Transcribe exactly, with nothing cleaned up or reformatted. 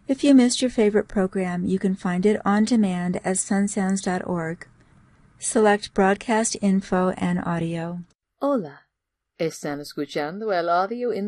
If you missed your favorite program, you can find it on demand at sun sounds dot org. Select Broadcast Info and Audio. Hola, están escuchando el audio in